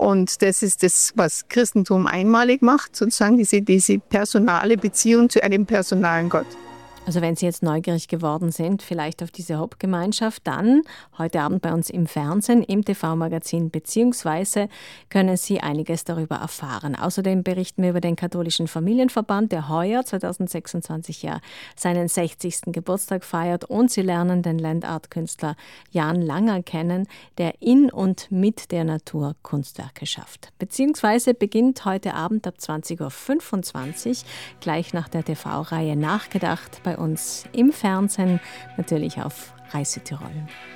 Und das ist das, was Christentum einmalig macht, sozusagen diese personale Beziehung zu einem personalen Gott. Also wenn Sie jetzt neugierig geworden sind, vielleicht auf diese Hauptgemeinschaft, dann heute Abend bei uns im Fernsehen, im TV-Magazin, beziehungsweise können Sie einiges darüber erfahren. Außerdem berichten wir über den katholischen Familienverband, der heuer 2026 ja seinen 60. Geburtstag feiert, und Sie lernen den Landartkünstler Jan Langer kennen, der in und mit der Natur Kunstwerke schafft. Beziehungsweise beginnt heute Abend ab 20.25 Uhr, gleich nach der TV-Reihe Nachgedacht, bei uns im Fernsehen, natürlich auf Reise Tirol.